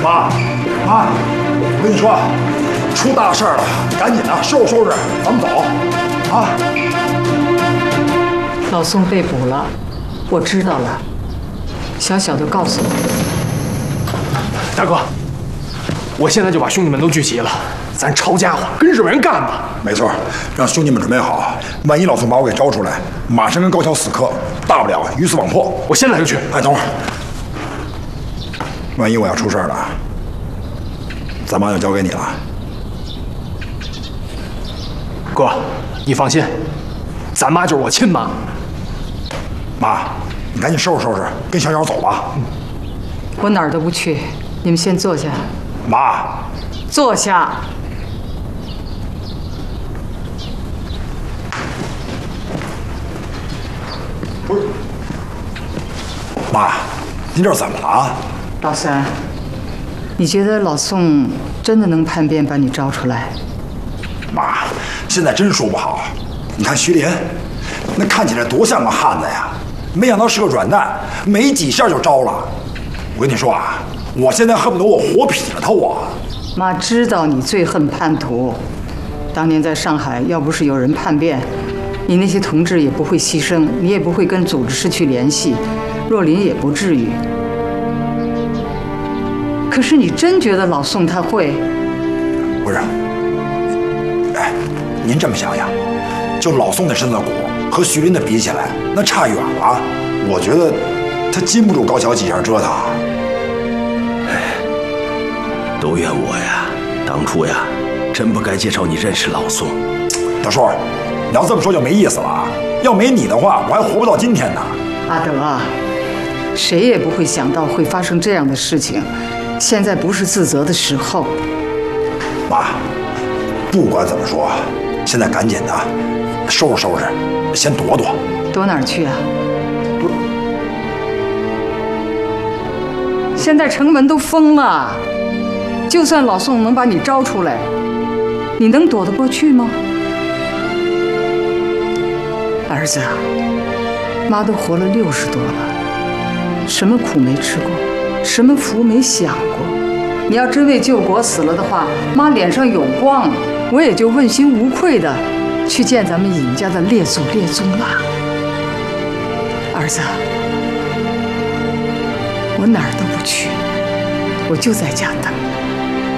妈，妈，我跟你说，出大事了，赶紧的，收拾收拾，咱们走，啊！ 老宋被捕了，我知道了，小小的告诉我。 大哥，我现在就把兄弟们都聚齐了，咱抄家伙，跟日本人干吧！ 没错，让兄弟们准备好，万一老宋把我给招出来，马上跟高桥死磕，大不了鱼死网破。 我现在就去。 哎，等会儿，万一我要出事了，咱妈就交给你了。 哥，你放心，咱妈就是我亲妈。 妈，你赶紧收拾收拾，跟小小走吧。 我哪儿都不去，你们先坐下。 妈， 坐下。 不是，妈，您这怎么了？ 老三，你觉得老宋真的能叛变把你招出来？ 妈，现在真说不好。你看徐林，那看起来多像个汉子呀，没想到是个软蛋，没几下就招了。我跟你说啊，我现在恨不得我活劈了他我。 妈知道你最恨叛徒，当年在上海，要不是有人叛变，你那些同志也不会牺牲，你也不会跟组织失去联系，若琳也不至于。可是你真觉得老宋他会？ 不是，哎，您这么想想，就老宋的身子骨和徐林的比起来，那差远了。我觉得他经不住高桥几下折腾。 哎，都怨我呀！当初呀，真不该介绍你认识老宋。 大叔，你要这么说就没意思了啊！要没你的话，我还活不到今天呢。 阿德啊，谁也不会想到会发生这样的事情。现在不是自责的时候。 妈，不管怎么说，现在赶紧的收拾收拾，先躲躲。 躲哪儿去啊？现在城门都封了，就算老宋能把你招出来，你能躲得过去吗？儿子，妈都活了60多了，什么苦没吃过，什么福没享过。你要真为救国死了的话，妈脸上有光，我也就问心无愧的去见咱们尹家的列祖列宗了。儿子，我哪儿都不去，我就在家等